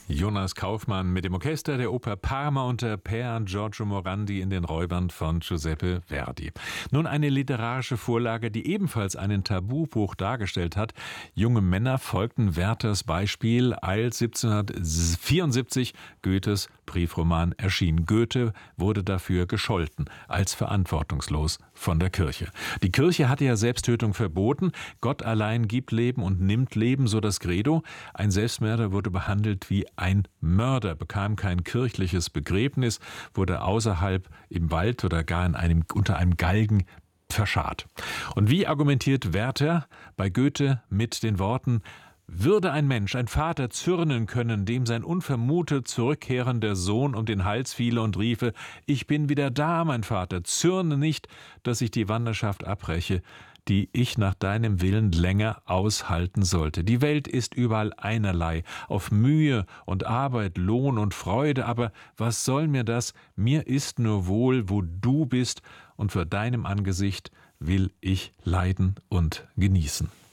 Jonas Kaufmann mit dem Orchester der Oper Parma unter Per Giorgio Morandi in den Räubern von Giuseppe Verdi. Nun eine literarische Vorlage, die ebenfalls einen Tabubruch dargestellt hat. Junge Männer folgten Werthers Beispiel, als 1774 Goethes Briefroman erschien. Goethe wurde dafür gescholten, als verantwortungslos von der Kirche. Die Kirche hatte ja Selbsttötung verboten. Gott allein gibt Leben und nimmt Leben, so das Credo. Ein Selbstmörder wurde behandelt wie ein Mörder, bekam kein kirchliches Begräbnis, wurde außerhalb im Wald oder gar unter einem Galgen verscharrt. Und wie argumentiert Werther bei Goethe mit den Worten: Würde ein Mensch, ein Vater zürnen können, dem sein unvermutet zurückkehrender Sohn um den Hals fiele und riefe: Ich bin wieder da, mein Vater, zürne nicht, dass ich die Wanderschaft abbreche, die ich nach deinem Willen länger aushalten sollte. Die Welt ist überall einerlei, auf Mühe und Arbeit, Lohn und Freude, aber was soll mir das? Mir ist nur wohl, wo du bist, und vor deinem Angesicht will ich leiden und genießen.